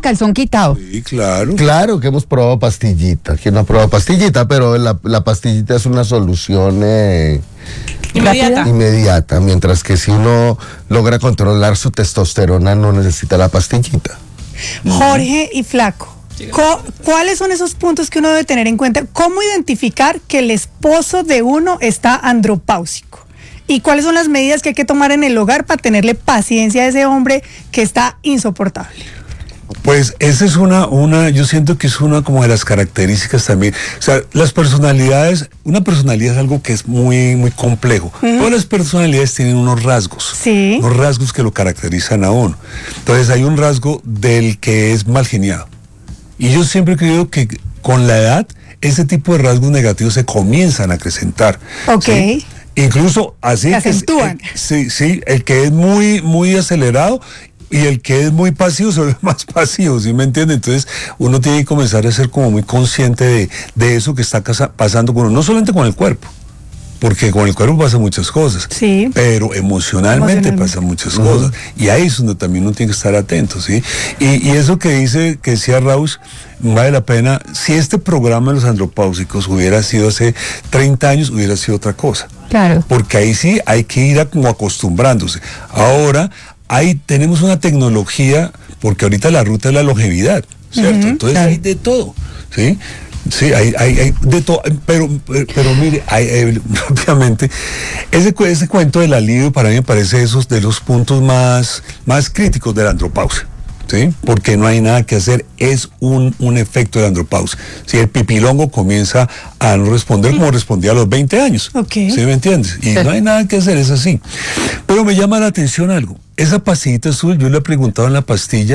calzón quitado. Sí, claro. Claro que hemos probado pastillita. ¿Quién no ha probado pastillita? Pero la pastillita es una solución inmediata. Mientras que si uno logra controlar su testosterona, no necesita la pastillita. Jorge y Flaco, ¿cuáles son esos puntos que uno debe tener en cuenta? ¿Cómo identificar que el esposo de uno está andropáusico? ¿Y cuáles son las medidas que hay que tomar en el hogar para tenerle paciencia a ese hombre que está insoportable? Pues esa es yo siento que es una como de las características también. O sea, las personalidades, una personalidad es algo que es muy, muy complejo. Todas las personalidades tienen unos rasgos. Sí. Unos rasgos que lo caracterizan a uno. Entonces hay un rasgo del que es mal geniado. Y yo siempre creo que con la edad, ese tipo de rasgos negativos se comienzan a acrecentar. Ok. ¿Sí? Incluso así se acentúan. Sí, el que es muy, muy acelerado y el que es muy pasivo se vuelve más pasivo, ¿sí me entiende? Entonces uno tiene que comenzar a ser como muy consciente de eso que está pasando con uno, no solamente con el cuerpo, porque con el cuerpo pasan muchas cosas, sí, pero emocionalmente pasan muchas cosas, y ahí es donde también uno tiene que estar atento, ¿sí? Y eso que decía Rausch, vale la pena. Si este programa de los andropáusicos hubiera sido hace 30 años, hubiera sido otra cosa. Claro. Porque ahí sí hay que ir como acostumbrándose. Ahora tenemos una tecnología, porque ahorita la ruta es la longevidad, ¿cierto? Entonces hay de todo, ¿sí? Sí, hay de todo, pero mire, rápidamente, ese cuento del alivio para mí me parece esos de los puntos más críticos de la andropausia. ¿Sí? Porque no hay nada que hacer, es un efecto de la andropausia. Si el pipilongo comienza a no responder como respondía a los 20 años, okay. ¿Sí me entiendes? Y no hay nada que hacer, es así. Pero me llama la atención algo, esa pastillita azul, yo le he preguntado en la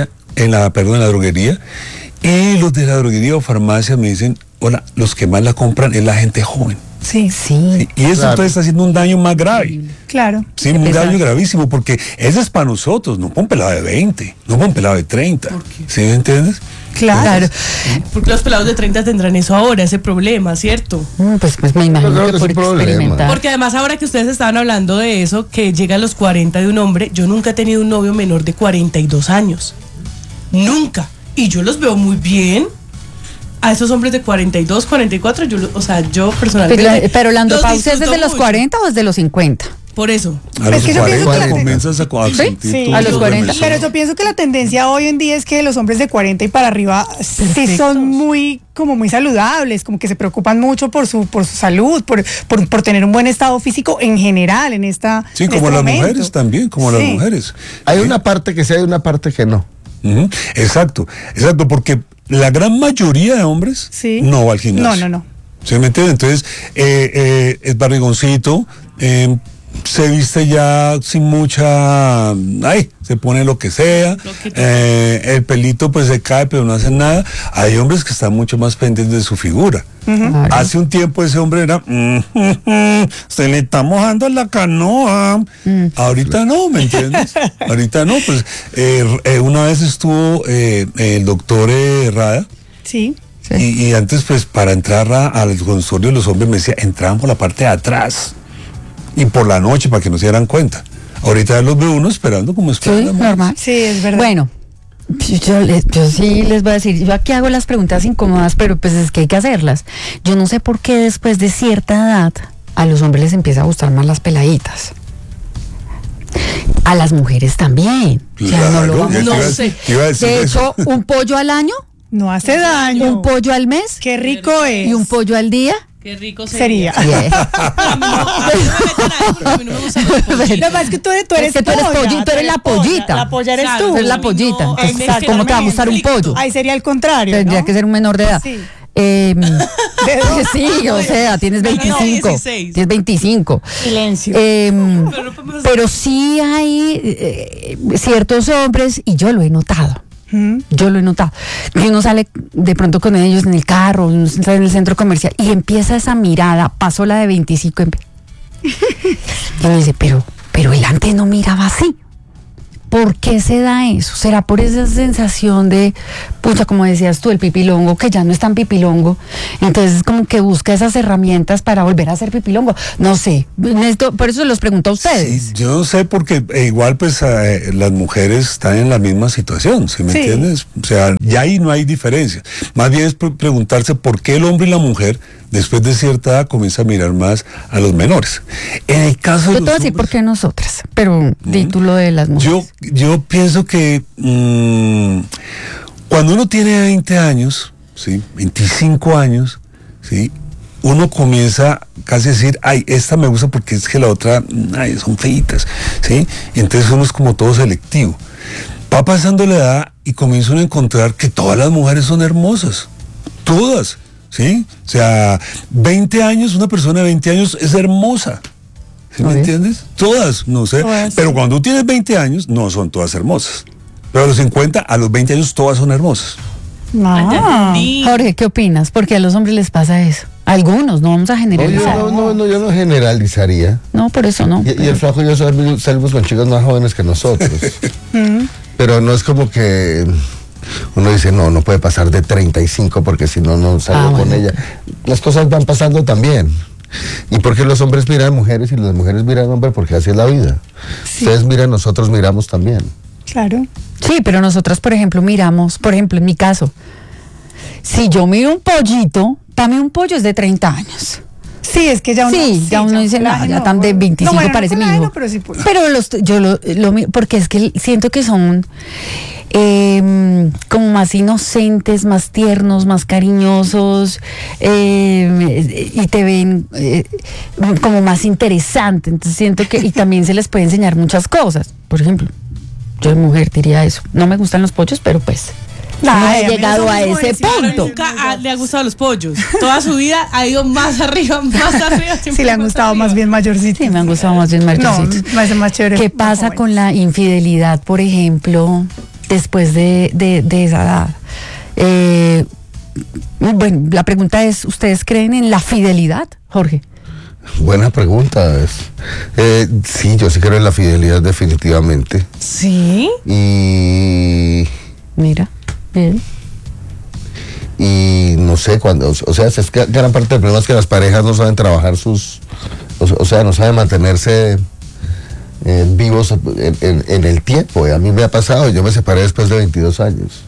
droguería, y los de la droguería o farmacia me dicen, hola, los que más la compran es la gente joven. Sí. Y eso entonces está haciendo un daño más grave. Claro. Sí, un daño gravísimo, porque eso es para nosotros, no para un pelado de 20, no para un pelado de 30. ¿Sí me entiendes? Claro. Porque los pelados de 30 tendrán eso ahora, ese problema, ¿cierto? Pues me imagino que por experimentar. Porque además ahora que ustedes estaban hablando de eso, que llega a los 40 de un hombre, yo nunca he tenido un novio menor de 42 años. Nunca. Y yo los veo muy bien. A esos hombres de 42, 44, yo personalmente... Pero la andropausia es desde los 40 o desde los 50. Por eso. A los 40 comienzas a sentir a los 40. Pero yo pienso que la tendencia hoy en día es que los hombres de 40 y para arriba sí son muy saludables, como que se preocupan mucho por su salud, por tener un buen estado físico en general en esta. Sí, como las mujeres también, como las mujeres. Hay una parte que sí, hay una parte que no. Exacto, porque la gran mayoría de hombres no va al gimnasio. No. ¿Se me entiende? Entonces, es barrigoncito, se viste ya sin mucha... se pone lo que sea, el pelito pues se cae, pero no hace nada. Hay hombres que están mucho más pendientes de su figura. Hace un tiempo ese hombre era... se le está mojando la canoa. Ahorita no, ¿me entiendes? Ahorita no, pues una vez estuvo el doctor Rada. Sí. Y antes, pues, para entrar al consultorio de los hombres me decía, entraban por la parte de atrás y por la noche para que no se dieran cuenta. Ahorita los veo uno esperando como esperando. Sí, normal. Sí, es verdad. Bueno, yo sí les voy a decir, yo aquí hago las preguntas incómodas, pero pues es que hay que hacerlas. Yo no sé por qué después de cierta edad a los hombres les empieza a gustar más las peladitas. A las mujeres también. Claro, no sé. De hecho, un pollo al año no hace daño. Un pollo al mes. Qué rico es. Y un pollo al día. Qué rico sería. Yeah. A mí no me gusta los pollos. Lo que pasa es que tú eres pollito, tú eres la pollita. La polla eres tú. Tú eres la pollita. Entonces, ¿cómo te va a gustar un pollo? Ahí sería el contrario, tendría que ser un menor de edad. Sí. Sí, o sea, tienes 25. Tienes 25. Silencio. Pero sí hay ciertos hombres, y yo lo he notado. Yo lo he notado, que uno sale de pronto con ellos en el carro, uno está en el centro comercial y empieza esa mirada, pasó la de 25 y me dice, pero él antes no miraba así. ¿Por qué se da eso? ¿Será por esa sensación de Pucha, como decías tú, el pipilongo, que ya no es tan pipilongo, entonces como que busca esas herramientas para volver a ser pipilongo. No sé, por eso los pregunto a ustedes. Sí, yo no sé, porque igual pues las mujeres están en la misma situación, ¿sí me entiendes? O sea, ya ahí no hay diferencia. Más bien es preguntarse por qué el hombre y la mujer, después de cierta edad, comienza a mirar más a los menores. En el caso de yo te voy a decir por qué nosotras, pero título de las mujeres. Yo pienso que cuando uno tiene 20 años, ¿sí? 25 años, ¿sí? Uno comienza casi a decir, ay, esta me gusta porque es que la otra, ay, son feitas, ¿sí? Y entonces uno es como todo selectivo. Va pasando la edad y comienza uno a encontrar que todas las mujeres son hermosas, todas, ¿sí? O sea, 20 años, una persona de 20 años es hermosa, ¿sí me entiendes? Todas, no sé, pero cuando tú tienes 20 años, no son todas hermosas. Pero a los 50, a los 20 años, todas son hermosas. Jorge, ¿qué opinas? Porque a los hombres les pasa eso. Algunos, no vamos a generalizar. No, yo no generalizaría. No, por eso no. Y el flaco y yo salimos con chicos más jóvenes que nosotros. Pero no es como que uno dice, no puede pasar de 35 porque si no salgo con ella. Las cosas van pasando también. ¿Y por qué los hombres miran mujeres y las mujeres miran hombres? Porque así es la vida. Ustedes miran, nosotros miramos también. Claro. Sí, pero nosotras, por ejemplo, miramos, por ejemplo, en mi caso, si yo miro un pollito, para mí un pollo es de 30 años. Sí, es que ya uno... Sí, ya uno dice, nada, ya tan de 25 parece mi hijo. Pero yo lo miro, porque es que siento que son como más inocentes, más tiernos, más cariñosos, y te ven como más interesante. Entonces siento que, y también se les puede enseñar muchas cosas. Por ejemplo, yo de mujer diría eso. No me gustan los pollos, pero pues no he llegado a ese punto. Nunca le ha gustado los pollos. Toda su vida ha ido más arriba, más arriba. Sí, le han gustado más bien mayorcitos. Sí, me han gustado más bien mayorcitos. No, me parece más chévere. ¿Qué pasa con la infidelidad, por ejemplo, después de esa edad? Bueno, la pregunta es, ¿ustedes creen en la fidelidad, Jorge? Buena pregunta. Sí, yo sí creo en la fidelidad definitivamente. ¿Sí? Y... Mira, bien. Y no sé, o sea, es que gran parte del problema es que las parejas no saben trabajar o sea, no saben mantenerse vivos en el tiempo. A mí me ha pasado, yo me separé después de 22 años.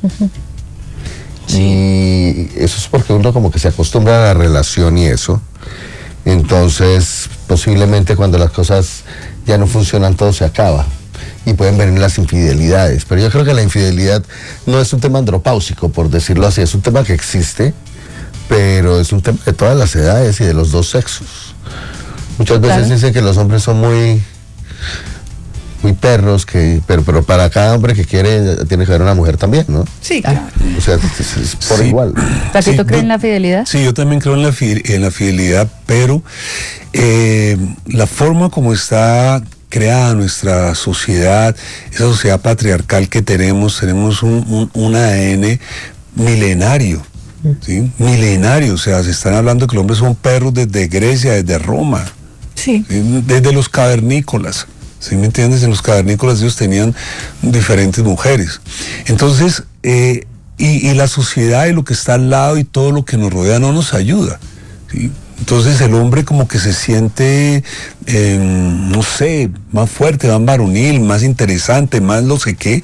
Y eso es porque uno como que se acostumbra a la relación y eso. Entonces, posiblemente cuando las cosas ya no funcionan, todo se acaba. Y pueden venir las infidelidades. Pero yo creo que la infidelidad no es un tema andropáusico, por decirlo así. Es un tema que existe, pero es un tema de todas las edades y de los dos sexos. Muchas veces dicen que los hombres son muy perros, pero para cada hombre que quiere tiene que haber una mujer también, ¿no? Sí, claro. O sea, es por igual. ¿Taquito cree en la fidelidad? Sí, yo también creo en la fidelidad, pero la forma como está creada nuestra sociedad, esa sociedad patriarcal que tenemos un ADN milenario, ¿sí? Milenario, o sea, se están hablando que los hombres son perros desde Grecia, desde Roma, ¿sí? Desde los cavernícolas. ¿Sí me entiendes? En los cavernícolas ellos tenían diferentes mujeres. Entonces, y la sociedad y lo que está al lado y todo lo que nos rodea no nos ayuda, ¿sí? Entonces el hombre como que se siente, no sé, más fuerte, más varonil, más interesante, más no sé qué,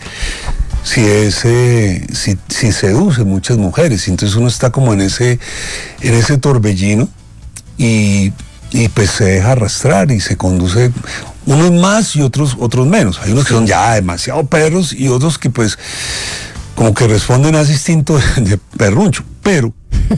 si seduce muchas mujeres. Entonces uno está como en ese torbellino y pues se deja arrastrar y se conduce, unos más y otros menos. Hay unos que son ya demasiado perros y otros que pues como que responden a ese instinto de perruncho. Pero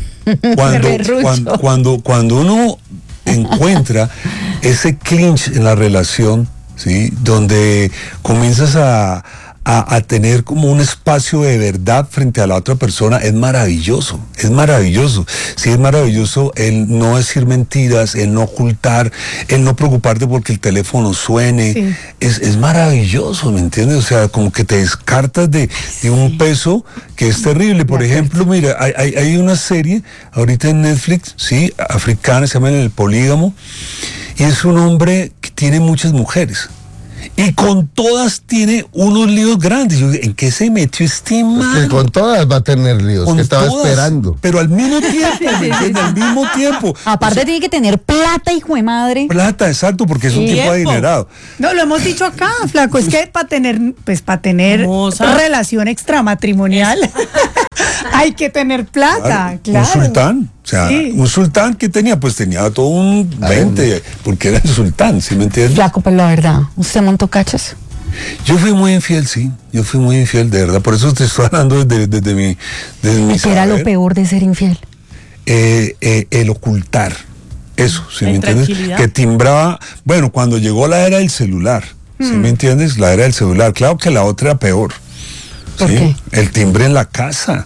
cuando uno encuentra ese clinch en la relación, ¿sí? Donde comienzas a tener como un espacio de verdad frente a la otra persona, es maravilloso, es maravilloso. Sí, es maravilloso el no decir mentiras, el no ocultar, el no preocuparte porque el teléfono suene. Sí. Es maravilloso, ¿me entiendes? O sea, como que te descartas de un peso que es terrible. Por ejemplo, mira, hay una serie ahorita en Netflix, sí, africana, se llama El Polígamo, y es un hombre que tiene muchas mujeres. Y con todas tiene unos líos grandes. Yo, ¿en qué se metió este man? Que con todas va a tener líos, Con que estaba todas, esperando. Pero al mismo tiempo, ¿me entiendes? Al mismo tiempo. Aparte tiene que tener plata, hijo de madre. Plata, exacto, porque es un tipo Tiempo. adinerado. No, lo hemos dicho acá, Flaco, es que para tener Hermosa. relación extramatrimonial hay que tener plata, claro. Un sultán. O sea, Sí. un sultán que tenía, pues tenía todo un 20, porque era el sultán, ¿sí me entiendes? Flaco, pero la verdad, ¿usted montó cachos? Yo fui muy infiel, sí. Yo fui muy infiel, de verdad. Por eso te estoy hablando desde mi ¿Y qué era lo saber. peor de ser infiel? El ocultar. Eso, ¿sí La me entiendes? intranquilidad. Que timbraba. Bueno, cuando llegó la era del celular, ¿sí me entiendes? La era del celular. Claro que la otra era peor. ¿Por ¿sí? qué? El timbre en la casa.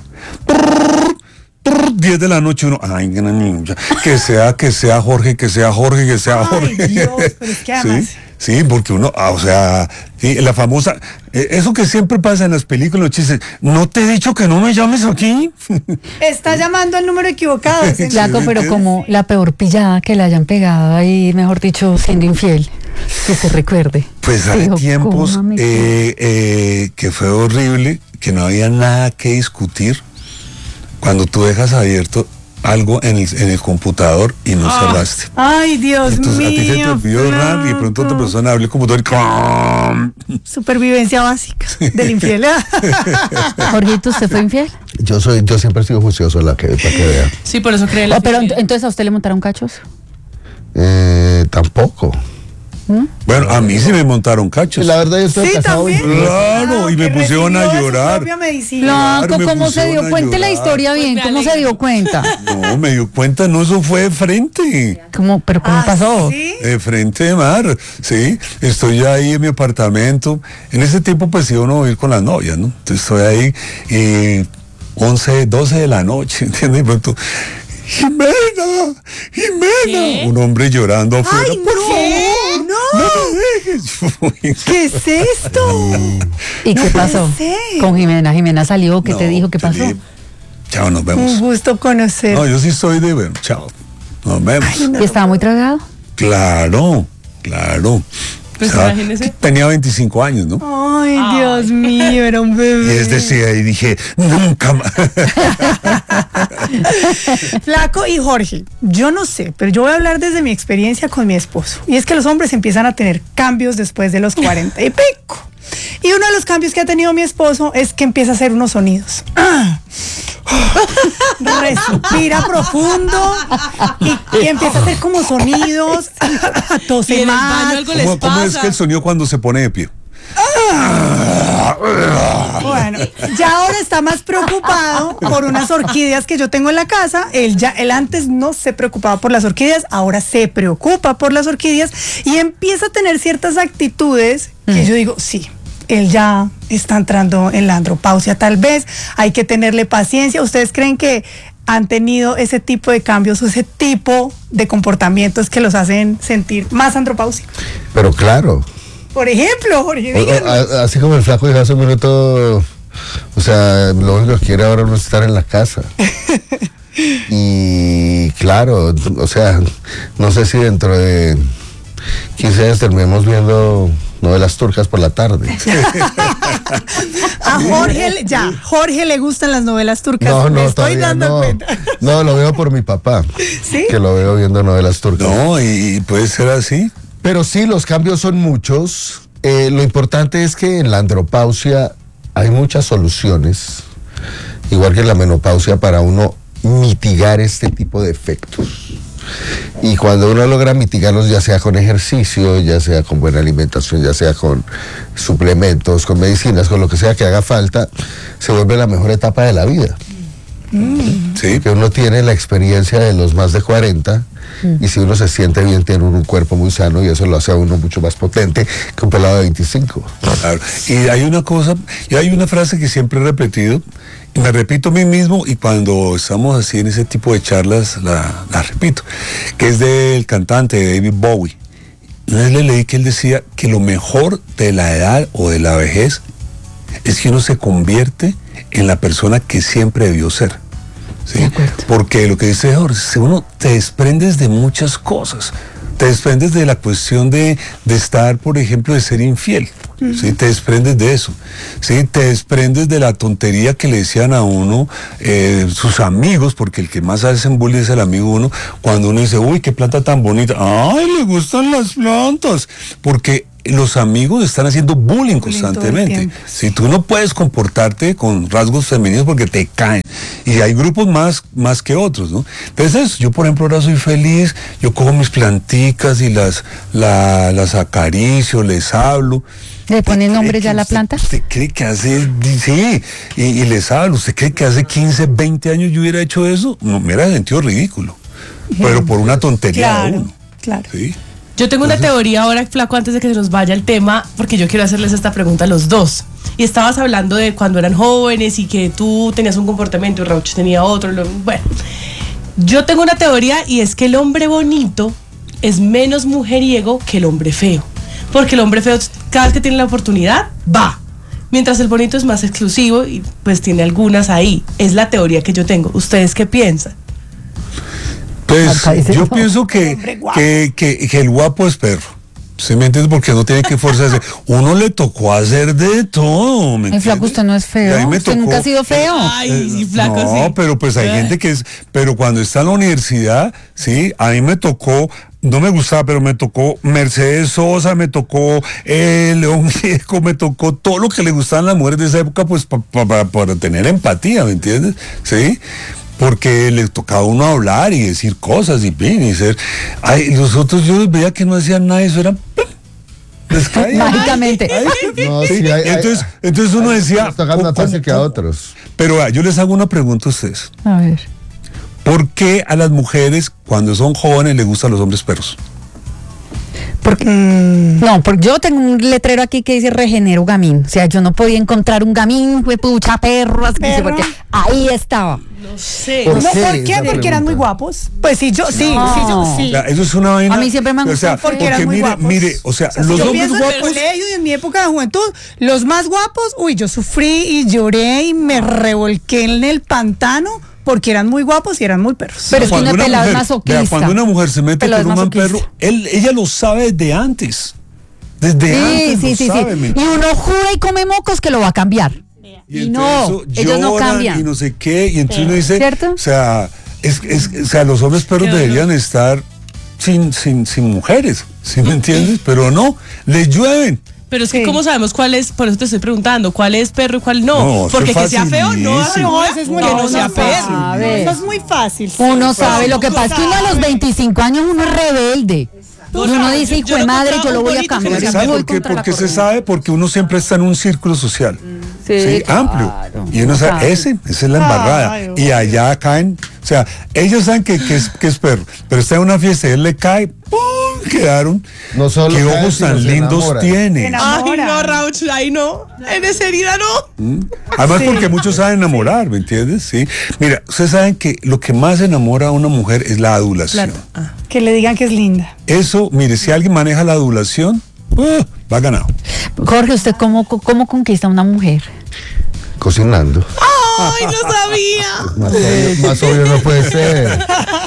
10 de la noche uno, ay, gran ninja, que sea Jorge, que sea Jorge, que sea Ay, Jorge. Dios, pero es que además- Sí, porque uno, o sea, sí, la famosa, eso que siempre pasa en las películas, los chistes, ¿no te he dicho que no me llames aquí? Está llamando al número equivocado. señor. Flaco, ¿me pero entiendes? como la peor pillada que le hayan pegado ahí, mejor dicho, siendo infiel, que se recuerde. Pues hay Dijo, tiempos "Cómame". que fue horrible, que no había nada que discutir cuando tú dejas abierto algo en el computador y no cerraste. Ay, Dios Entonces a ti se te mío. olvidó RAM y de pronto otra persona abre el computador y ¡cram! Supervivencia básica de la infidelidad. Jorgito, ¿usted fue infiel? Yo siempre he sido juicioso, para que vea. Sí, por eso cree la Pero fidelidad. entonces a usted le montaron cachos. Tampoco. Bueno, a mí sí me montaron cachos. La verdad yo estoy Sí, casado y también. Claro, y me Que pusieron a recibió de su llorar. propia medicina. Claro, Flaco, me ¿cómo se pusieron dio? a Cuente la llorar. historia Pues bien, me ¿cómo se alegra. dio cuenta? No, me dio cuenta, no, eso fue de frente. ¿Pero cómo Ah, pasó? ¿sí? De frente de mar, sí. Estoy ahí en mi apartamento. En ese tiempo, pues iba uno a vivir con las novias, ¿no? Entonces estoy ahí y 11, 12 de la noche, ¿entiendes? Y pronto, Jimena. ¿Qué? Un hombre llorando afuera. ¡Ay, "Por favor, no! no me dejes". ¿Qué es esto? ¿Y qué pasó? puede ser. Con Jimena. Jimena salió, ¿qué te No, dijo? ¿Qué pasó? dije, chao, nos Un vemos. gusto conocer. No, yo sí soy de, bueno, chao, nos vemos. ¿Y estaba muy tragado? Claro. Pues O sea, imagínese. tenía 25 años, ¿no? Ay, Dios mío, era un Y bebé. es decir, ahí dije, nunca más. Flaco y Jorge, yo no sé, pero yo voy a hablar desde mi experiencia con mi esposo. Y es que los hombres empiezan a tener cambios después de los 40 y pico. Y uno de los cambios que ha tenido mi esposo es que empieza a hacer unos sonidos. Respira profundo y empieza a hacer como sonidos. Y Tose en el más. baño algo les ¿Cómo es pasa. que el sonido cuando se pone de pie? Bueno, ya ahora está más preocupado por unas orquídeas que yo tengo en la casa. Él antes no se preocupaba por las orquídeas, ahora se preocupa por las orquídeas y empieza a tener ciertas actitudes que yo digo, sí, él ya está entrando en la andropausia, tal vez hay que tenerle paciencia. ¿Ustedes creen que han tenido ese tipo de cambios o ese tipo de comportamientos que los hacen sentir más andropáusicos? Pero claro, Por ejemplo, Jorge, díganme. así como el flaco dijo hace un minuto, o sea, lo único que quiere ahora no es estar en la casa. Y claro, o sea, no sé si dentro de 15 años terminemos viendo novelas turcas por la tarde. A Jorge le gustan las novelas turcas. No, me no, estoy todavía dando no. cuenta. No, lo veo por mi papá, ¿Sí? que lo veo viendo novelas turcas. No, y puede ser así. Pero sí, los cambios son muchos. Lo importante es que en la andropausia hay muchas soluciones, igual que en la menopausia, para uno mitigar este tipo de efectos. Y cuando uno logra mitigarlos, ya sea con ejercicio, ya sea con buena alimentación, ya sea con suplementos, con medicinas, con lo que sea que haga falta, se vuelve la mejor etapa de la vida. Sí. Que uno tiene la experiencia de los más de 40 y si uno se siente bien tiene un cuerpo muy sano y eso lo hace a uno mucho más potente que un pelado de 25. Claro. Y hay una cosa, y hay una frase que siempre he repetido, y me repito a mí mismo, y cuando estamos así en ese tipo de charlas, la repito, que es del cantante David Bowie. Una vez le leí que él decía que lo mejor de la edad o de la vejez es que uno se convierte en la persona que siempre debió ser. ¿Sí? De acuerdo. Porque lo que dice Jorge, uno te desprendes de muchas cosas. te desprendes de la cuestión de estar, por ejemplo, de ser infiel. ¿Sí? Te desprendes de eso, ¿sí? Te desprendes de la tontería que le decían a uno sus amigos, porque el que más hacen bullying es el amigo uno, cuando uno dice, uy, qué planta tan bonita, ay, le gustan las plantas, porque los amigos están haciendo bullying constantemente. Si tú no puedes comportarte con rasgos femeninos porque te caen, y hay grupos más que otros, ¿no? Entonces, yo por ejemplo ahora soy feliz, yo cojo mis planticas y las acaricio, les hablo. ¿Le ponen nombre ya a la planta? ¿Usted cree que hace, sí, y les hablo, usted cree que hace 15, 20 años yo hubiera hecho eso? No, me hubiera sentido ridículo, pero por una tontería de uno. Claro. ¿Sí? Yo tengo una teoría ahora, Flaco, antes de que se nos vaya el tema, porque yo quiero hacerles esta pregunta a los dos. Y estabas hablando de cuando eran jóvenes y que tú tenías un comportamiento y Rauch tenía otro. Bueno, yo tengo una teoría y es que el hombre bonito es menos mujeriego que el hombre feo. Porque el hombre feo, cada vez que tiene la oportunidad, va. Mientras el bonito es más exclusivo y pues tiene algunas ahí. Es la teoría que yo tengo. ¿Ustedes qué piensan? Pues yo pienso que el guapo es perro. ¿Sí me entiendes? Porque no tiene que forzarse. Uno le tocó hacer de todo. El Flaco, usted no es feo. Usted nunca ha sido feo. Ay, sí, Flaco, sí. No, pero pues hay gente que es. Pero cuando está en la universidad, sí, a mí me tocó. No me gustaba, pero me tocó Mercedes Sosa, me tocó León Gieco, me tocó todo lo que le gustaban las mujeres de esa época, pues para tener empatía, ¿me entiendes? Sí. Porque le tocaba a uno hablar y decir cosas y ser. Ay, los otros yo veía que no hacían nada, eso era. Les caía. Mágicamente. No, Sí, sí, entonces uno decía. Nos toca más fácil que a otros. Pero yo les hago una pregunta a ustedes. A ver. ¿Por qué a las mujeres, cuando son jóvenes, les gustan los hombres perros? Porque, no, porque yo tengo un letrero aquí que dice regenero gamín. O sea, yo no podía encontrar un gamín, fue pucha perro, así que porque ahí estaba. No sé. ¿Por ¿Por qué? qué? Esa Porque eran muy pregunta. guapos. Pues sí, yo, sí, No. sí. O sea, eso es una vaina. A mí siempre me han o sea, gustado porque eran muy guapos. mire, o sea, Si los yo hombres pienso en el guapos. colegio y en mi época de juventud, los más guapos, uy, yo sufrí y lloré y me revolqué en el pantano porque eran muy guapos y eran muy perros. Pero es que Cuando una pelada es mujer, masoquista. vea, cuando una mujer se mete Pelada con es un masoquista. perro, ella lo sabe desde antes. Desde antes lo sabe, ¿me Y entiendes? uno jura y come mocos que lo va a cambiar. Y no, entonces ellos no lloran cambian. y no sé qué, y entonces uno dice, ¿Cierto? o sea, o sea, los hombres perros Qué deberían estar sin mujeres, ¿sí me entiendes? Pero no, les llueven. Pero es que Sí. ¿cómo sabemos cuál es? Por eso te estoy preguntando, ¿cuál es perro y cuál no? No, eso Porque es que sea feo no facilísimo. No, eso es muy que no uno sea sabe. perro. Eso es muy fácil. sí. Uno sabe, lo que pasa es que uno a los sabe. 25 años uno es rebelde. Y uno dice, hijo de madre, yo lo voy a cambiar. ¿Porque yo sabe voy por qué? contra la Porque se corriente. sabe, porque uno siempre está en un círculo social. Sí, claro. Amplio. Y uno sabe, Claro. esa es la embarrada. Ay, Y allá caen, o sea, ellos saben que es perro, pero está en una fiesta y él le cae, ¡pum! Quedaron. No solo ¿Qué cae, ojos sino tan se lindos enamora. tiene? Se Ay, enamora. no, Rauch, ahí no. En esa herida no. Además porque muchos saben enamorar, ¿me entiendes? Sí. Mira, ustedes saben que lo que más enamora a una mujer es la adulación. Claro. Que le digan que es linda. Eso, mire, si alguien maneja la adulación, va ganado. Jorge, ¿usted cómo conquista a una mujer? Cocinando. Ay, no sabía. Más obvio no puede ser.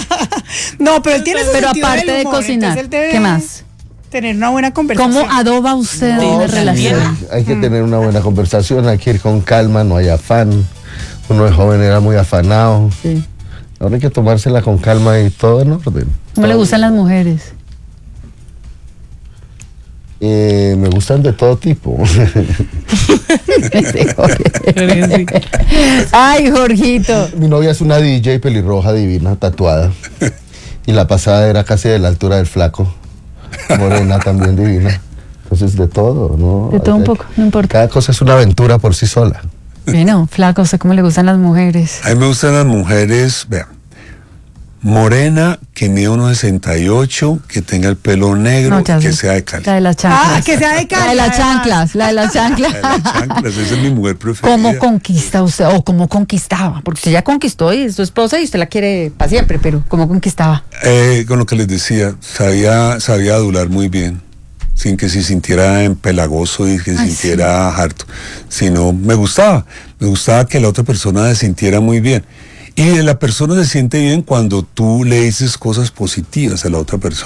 No, pero él tiene su Pero sentido aparte del de humor, cocinar, entonces él debe ¿qué más? Tener una buena conversación. ¿Cómo adoba usted No, una sí, relación? hay que tener una buena conversación, hay que ir con calma, no hay afán. Uno de joven era muy afanado. Sí. Ahora hay que tomársela con calma y todo en orden. ¿Cómo le gustan las mujeres? Me gustan de todo tipo. Ay, Jorgito. Mi novia es una DJ pelirroja divina, tatuada. Y la pasada era casi de la altura del Flaco. Morena también divina. Entonces de todo, ¿no? De todo un poco, no importa. Cada cosa es una aventura por sí sola. Bueno, Flaco, ¿usted cómo le gustan las mujeres? A mí me gustan las mujeres, vean, morena, que mida 1,68, que tenga el pelo negro, No, ya que sé. sea de Cali. La de las chanclas. Ah, que sea de Cali. La de las chanclas, la de las chanclas. La de las chanclas, esa es mi mujer preferida. ¿Cómo conquista usted o cómo conquistaba? Porque usted ya conquistó y es su esposa y usted la quiere para siempre, pero ¿cómo conquistaba? Con lo que les decía, sabía adular muy bien, sin que se sintiera empalagoso y que se Ay, sintiera harto, sino me gustaba que la otra persona se sintiera muy bien. Y la persona se siente bien cuando tú le dices cosas positivas a la otra persona,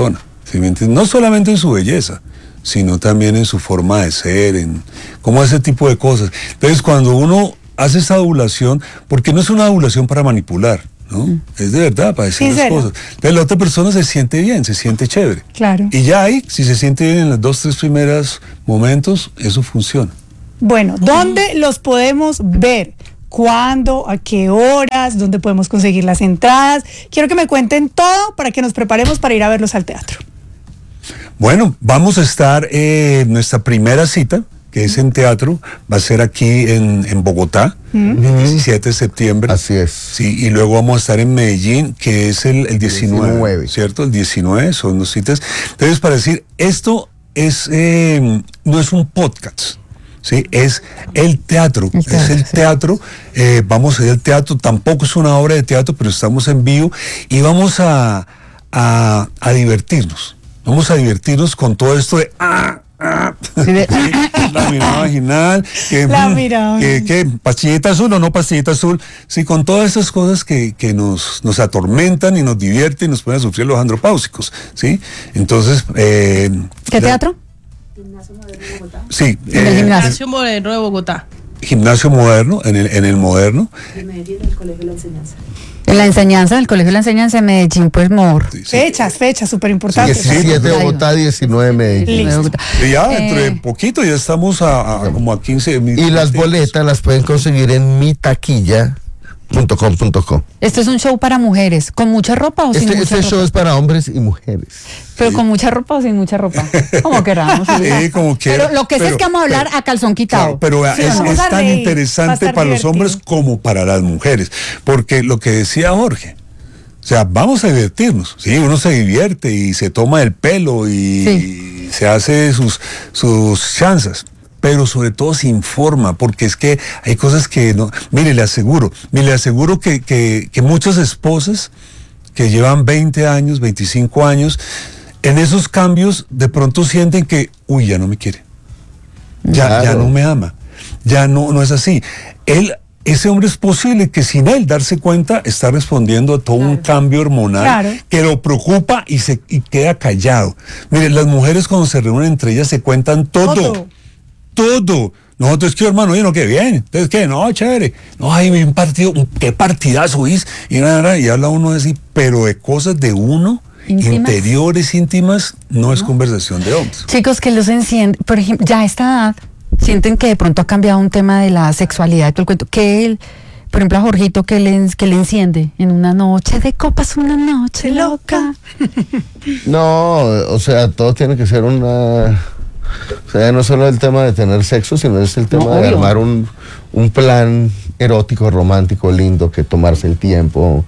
¿sí me entiendes? No solamente en su belleza, sino también en su forma de ser, en como ese tipo de cosas. Entonces, cuando uno hace esa adulación, porque no es una adulación para manipular, ¿no? Es de verdad, para decir las cosas. Entonces, la otra persona se siente bien, se siente chévere. Claro. Y ya ahí, si se siente bien en los 2, 3 primeros momentos, eso funciona. Bueno, ¿dónde los podemos ver? ¿Cuándo? ¿A qué horas? ¿Dónde podemos conseguir las entradas? Quiero que me cuenten todo para que nos preparemos para ir a verlos al teatro. Bueno, vamos a estar en nuestra primera cita, que es en teatro, va a ser aquí en Bogotá, el 17 de septiembre. Así es. Sí, y luego vamos a estar en Medellín, que es el 19, ¿cierto? El 19 son 2 citas. Entonces, para decir, esto es no es un podcast, ¿sí? Es el teatro, es el teatro. Vamos a ir al teatro, tampoco es una obra de teatro, pero estamos en vivo y vamos a divertirnos. Vamos a divertirnos con todo esto de Sí, la mirada vaginal, que pastillita azul o no pastillita azul, sí, con todas esas cosas que nos atormentan y nos divierten y nos ponen a sufrir los andropáusicos, ¿sí? Entonces, ¿qué teatro? Sí, el Gimnasio Moderno de Bogotá. Gimnasio Moderno, en el Moderno. En Medellín, el Colegio de la Enseñanza. En la enseñanza, en el Colegio de la Enseñanza en Medellín, pues mor. Sí, sí. Fechas, súper importantes. 17 Bogotá, 19 Medellín. Listo. Y ya dentro de poquito ya estamos como a 15 Y las boletas las pueden conseguir en mitaquilla.com.co. Esto es un show para mujeres, ¿con mucha ropa o sin mucha Este ropa? show es para hombres y mujeres. Pero con mucha ropa o sin mucha ropa, como queramos. Sí, como quiera. Pero lo que sé es que vamos a hablar a calzón quitado. Claro, pero Sí, es vamos a tan reír, va a interesante estar para los divertido. hombres como para las mujeres, porque lo que decía Jorge, o sea, vamos a divertirnos, sí, uno se divierte y se toma el pelo y se hace sus chanzas, pero sobre todo se informa, porque es que hay cosas que no, mire, le aseguro que muchas esposas que llevan 20 años, 25 años, en esos cambios de pronto sienten que, uy, ya no me quiere, ya Claro. no me ama, ya no es así. Ese hombre es posible que sin él darse cuenta está respondiendo a todo un cambio hormonal Claro. que lo preocupa y queda callado. Mire, las mujeres cuando se reúnen entre ellas se cuentan todo. Nosotros, ¿qué, hermano? Oye, no, qué bien. Entonces, ¿qué? No, chévere. No, hay un partido, qué partidazo es. Y habla uno así, pero de cosas de uno, ¿Íntimas? interiores, íntimas, no es conversación de hombres. Chicos, que los enciende, por ejemplo, ya a esta edad, sienten que de pronto ha cambiado un tema de la sexualidad, todo el cuento, que él, por ejemplo, a Jorgito, que le enciende en una noche de copas, una noche loca. No, o sea, todo tiene que ser una... O sea, no solo el tema de tener sexo, sino es el tema No, de obvio. armar un plan erótico, romántico, lindo, que tomarse el tiempo.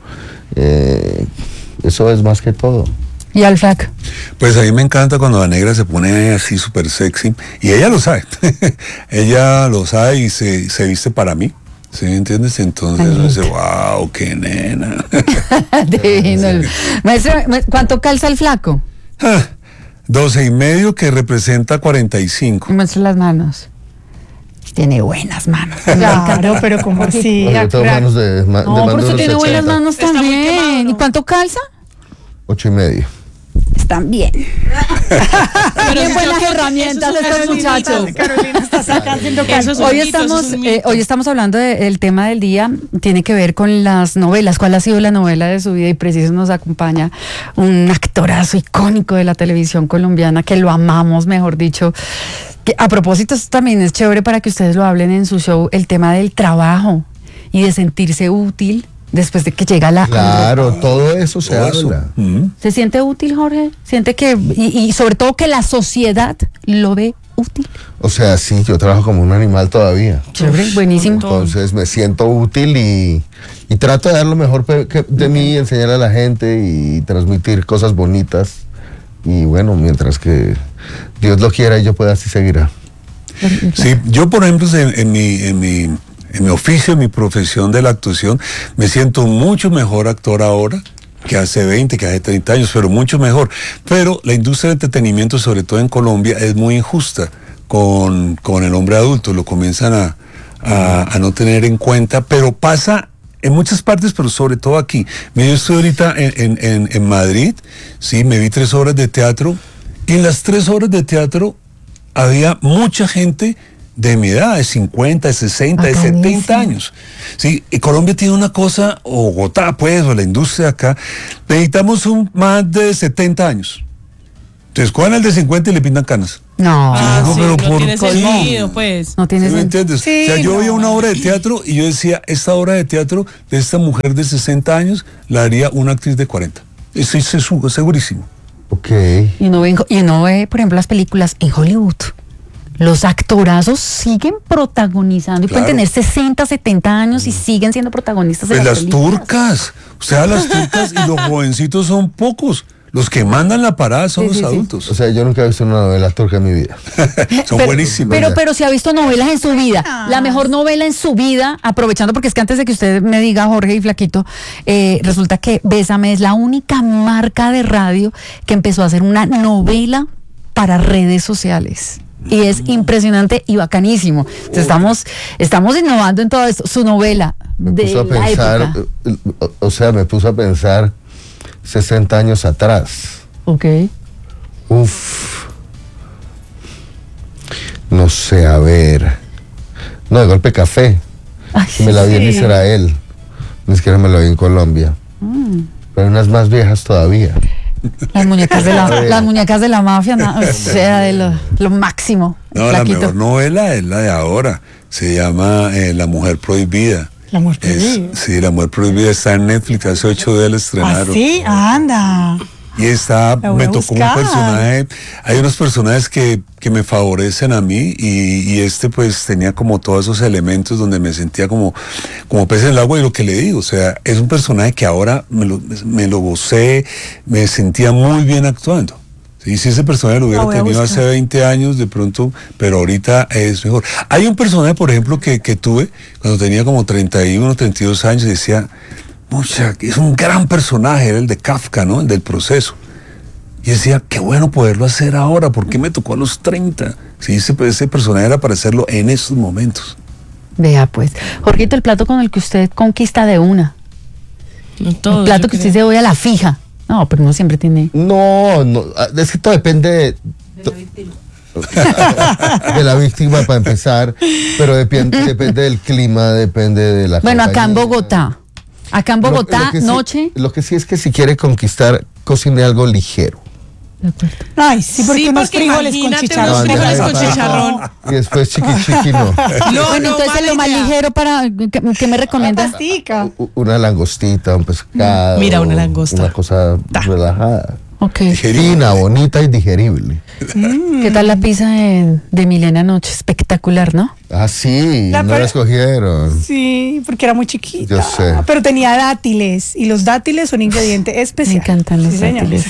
Eso es más que todo. Y al flaco. Pues a mí me encanta cuando la negra se pone así súper sexy, y ella lo sabe, ella lo sabe y se viste para mí, ¿sí me entiendes? Entonces uno dice, wow, qué nena. Divino. Maestro, ¿cuánto calza el flaco? 12.5, que representa 45. Muestra las manos. Tiene buenas manos. Claro, pero como así. Yo tengo manos de No, por más de eso unos tiene buenas 80. manos Está muy también. quemado, ¿no? ¿Y cuánto calza? 8.5. Están bien. Pero Tienen yo buenas creo que herramientas eso es un estos muchachos. Carolina está sacando Eso es un Hoy mito, eso estamos, es un mito. hoy estamos hablando del tema del día, tiene que ver con las novelas. ¿Cuál ha sido la novela de su vida? Y preciso nos acompaña un actorazo icónico de la televisión colombiana, que lo amamos, mejor dicho. Que, a propósito, esto también es chévere para que ustedes lo hablen en su show, el tema del trabajo y de sentirse útil después de que llega la... Claro, todo eso se Todo eso. habla. ¿Se siente útil, Jorge? ¿Siente que, y sobre todo que la sociedad lo ve útil? O sea, sí, yo trabajo como un animal todavía. Chévere, buenísimo. Entonces me siento útil y trato de dar lo mejor de mí, enseñar a la gente y transmitir cosas bonitas. Y bueno, mientras que Dios lo quiera y yo pueda, así seguirá. Sí, yo por ejemplo en mi oficio, en mi profesión de la actuación, me siento mucho mejor actor ahora que hace 20, que hace 30 años, pero mucho mejor. Pero la industria del entretenimiento, sobre todo en Colombia, es muy injusta con el hombre adulto, lo comienzan a no tener en cuenta, pero pasa en muchas partes, pero sobre todo aquí. Mira, yo estoy ahorita en Madrid, sí, me vi 3 obras de teatro, y en las 3 obras de teatro había mucha gente de mi edad, de 50, de 60, de 70 años. Sí, y Colombia tiene una cosa, o Bogotá, pues, o la industria acá, necesitamos más de 70 años. Entonces, cojan al de 50 y le pintan canas. No. No, pero no ¿por tiene qué? sentido, pues. No tiene ¿Sí me sentido. entiendes? Sí, o sea, yo no. veía una obra de teatro y yo decía, esta obra de teatro de esta mujer de 60 años la haría una actriz de 40. Estoy segurísimo. Ok. Y uno ve, por ejemplo, las películas en Hollywood. Los actorazos siguen protagonizando y Claro. pueden tener 60, 70 años y siguen siendo protagonistas de Pues las las películas. turcas, o sea, las turcas y los jovencitos son pocos. Los que mandan la parada son Sí, los sí, sí. adultos. O sea, yo nunca he visto una novela turca en mi vida. Son buenísimos. Pero si ha visto novelas en su vida, la mejor novela en su vida, aprovechando porque es que antes de que usted me diga, Jorge y Flaquito, resulta que Bésame es la única marca de radio que empezó a hacer una novela para redes sociales. Y es impresionante y bacanísimo. Entonces, estamos innovando en todo esto. Su novela Me de puso a la pensar, época. o sea, me puso a pensar 60 años atrás. Ok. Uf. No sé, a ver. No, de Golpe Café. Ay, Me la vi en sí. Israel. Ni siquiera me la vi en Colombia. Pero unas más viejas todavía. Las muñecas de la mafia, o sea, de lo máximo. No, Flaquito. la mejor novela es la de ahora. Se llama La Mujer Prohibida. La Mujer Prohibida. Sí, La Mujer Prohibida está en Netflix. Hace 8 días la estrenaron. ¿Ah, sí? Anda. Y La voy me a tocó buscar. un personaje, hay unos personajes que me favorecen a mí y este pues tenía como todos esos elementos donde me sentía como pez en el agua y lo que le digo, o sea, es un personaje que ahora me lo gocé, me sentía muy bien actuando. Sí, si ese personaje lo hubiera voy a tenido buscar. hace 20 años de pronto, pero ahorita es mejor. Hay un personaje, por ejemplo, que tuve cuando tenía como 31, 32 años y decía... es un gran personaje, era el de Kafka, ¿no? El del proceso. Y decía, qué bueno poderlo hacer ahora, ¿por qué me tocó a los 30? Sí, ese personaje era para hacerlo en esos momentos. Vea pues. Jorgito, el plato con el que usted conquista de una. No todo, El plato yo que usted creo. se voy a la fija. No, pero no siempre tiene. No, es que todo depende de la víctima para empezar, pero depende del clima, depende de la Bueno, acá en compañía. Bogotá. Acá en Bogotá, Lo que sí- noche. Lo que sí es que si quiere conquistar, cocine algo ligero. De acuerdo. Ay, sí, porque Sí, unos porque frijoles con imagínate chicharrón. unos frijoles con Ay, chicharrón. Y después chiqui no. No, Bueno, no, entonces mala lo más idea. ligero para. ¿Qué me recomienda? Pastica. Una langostita, un pescado. Mira, una langosta. Una cosa relajada. Ok. Fina, bonita y digerible. ¿Qué tal la pizza de Milena anoche? Espectacular, ¿no? Ah, sí, La no per- la escogieron. Sí, porque era muy chiquita. Yo sé. Pero tenía dátiles y los dátiles son ingrediente especial. Me encantan los Sí, señores.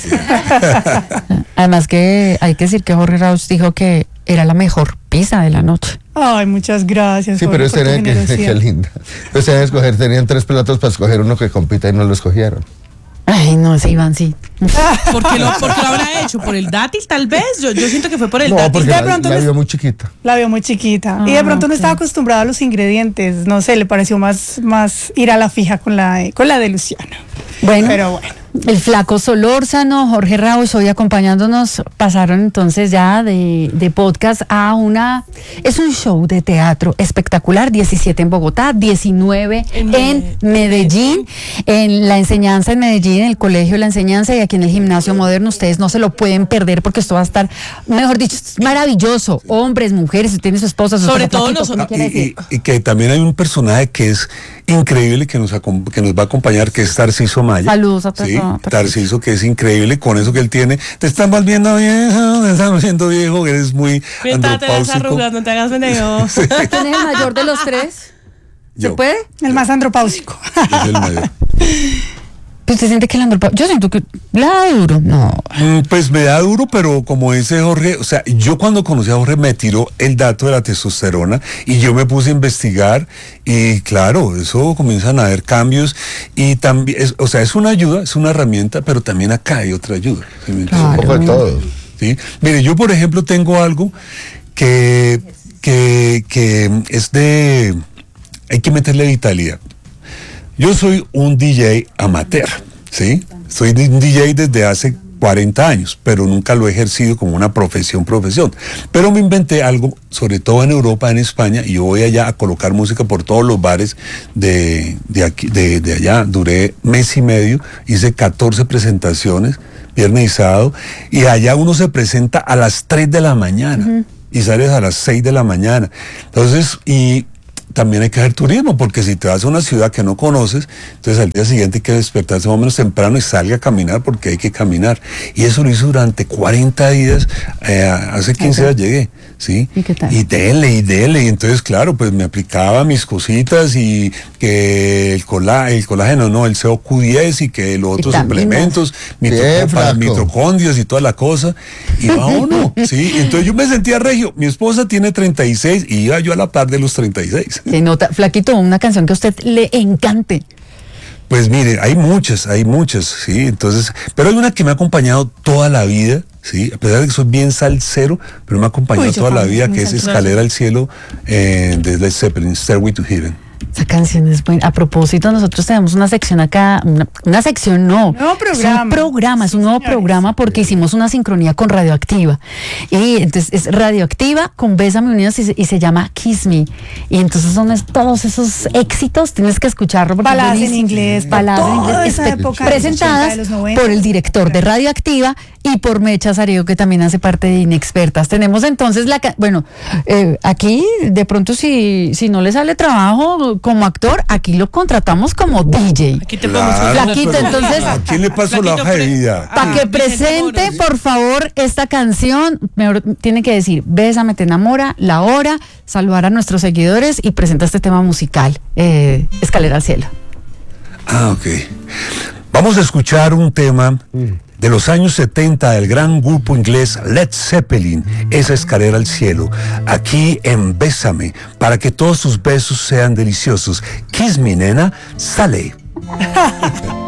Además que hay que decir que Jorge Raus dijo que era la mejor pizza de la noche. Ay, muchas gracias. Sí, Jorge, pero por tu tenían qué generosidad. linda. Pues tenían que escoger, tenían 3 platos para escoger uno que compita y no lo escogieron. Ay, no, ese Iván sí. ¿Por qué lo habrá hecho? ¿Por el dátil tal vez? Yo siento que fue por el No, dátil. porque de la pronto la les- vio muy chiquita. La vio muy chiquita. Y de pronto no estaba acostumbrada a los ingredientes. No sé, le pareció más ir a la fija con la de Luciano. Bueno, Pero bueno. el Flaco Solórzano, Jorge Raus, hoy acompañándonos, pasaron entonces ya de podcast a es un show de teatro espectacular, 17 en Bogotá, 19 en Medellín, en la enseñanza en Medellín, en el Colegio de la Enseñanza y aquí en el Gimnasio Moderno. Ustedes no se lo pueden perder porque esto va a estar, mejor dicho, es maravilloso. Hombres, mujeres, si tiene su esposa, su Sobre esposa, todo Flaquito, nosotros. ¿cómo quiere decir? Y que también hay un personaje que es increíble que nos va a acompañar, que es Tarciso Maya. Saludos a Sí, Tarciso. Tarciso, que es increíble con eso que él tiene. Te están volviendo viejo, te están volviendo viejo, que eres muy Mientras te las andropáusico. arrugas, no te hagas pendejo. ¿Quién es el mayor de los tres? ¿Se Yo. puede? El más andropáusico. Es el mayor. Pues usted siente que el andropausia, yo siento que la da duro. No. Pues me da duro, pero como dice Jorge, o sea, yo cuando conocí a Jorge me tiró el dato de la testosterona y yo me puse a investigar y claro, eso comienzan a haber cambios y también, o sea, es una ayuda, es una herramienta, pero también acá hay otra ayuda. ¿Sí me entiende? Un poco de todo. ¿Sí? Mire, yo por ejemplo tengo algo que es hay que meterle vitalidad. Yo soy un DJ amateur, ¿sí? Soy un DJ desde hace 40 años, pero nunca lo he ejercido como una profesión. Pero me inventé algo, sobre todo en Europa, en España, y yo voy allá a colocar música por todos los bares de allá. Duré mes y medio, hice 14 presentaciones, viernes y sábado, y allá uno se presenta a las 3 de la mañana y sales a las 6 de la mañana. Entonces, y también hay que hacer turismo, porque si te vas a una ciudad que no conoces, entonces al día siguiente hay que despertarse más o menos temprano y salga a caminar, porque hay que caminar. Y eso lo hice durante 40 días, hace 15 días llegué, ¿sí? ¿Y qué tal? Y dele, y entonces claro, pues me aplicaba mis cositas, y que el colágeno, no, el CoQ10, y que los otros Vitaminas. suplementos, Bien, flaco. mitocondrios y toda la cosa, y va uno, ¿sí? Entonces yo me sentía regio. Mi esposa tiene 36 y iba yo a la par de los 36. Se nota, Flaquito, una canción que a usted le encante. Pues mire, hay muchas, sí, entonces, pero hay una que me ha acompañado toda la vida, sí, a pesar de que soy bien salsero, pero me ha acompañado Uy, yo toda la también vida, soy muy que es salsera. Escalera al Cielo, de Led Zeppelin, Stairway to Heaven. Esa canción es buena. A propósito, nosotros tenemos una sección acá, una sección no, Nuevo es un nuevo señores. programa, porque hicimos una sincronía con Radioactiva. Y entonces es Radioactiva con Bésame Unidos y se llama Kiss Me. Y entonces son todos esos éxitos, tienes que escucharlo. porque es Baladas en buenísimo. inglés, Baladas en toda inglés, esa época de los 80, presentadas de los 90. por el director de Radioactiva y por Mecha Sareo, que también hace parte de Inexpertas. Tenemos entonces aquí de pronto si no le sale trabajo como actor, aquí lo contratamos como DJ. Aquí te Claro, podemos Flaquito, pero entonces, ¿a quién le pasó la Flaquito, hoja de vida? Para que Vicente presente, Moros. por favor, esta canción, mejor tiene que decir, Bésame, te enamora, la hora, saludar a nuestros seguidores y presenta este tema musical, Escalera al Cielo. Ok. Vamos a escuchar un tema de los años 70 del gran grupo inglés Led Zeppelin, esa Escalera al Cielo, aquí en Bésame, para que todos tus besos sean deliciosos. Kiss me, nena, sale.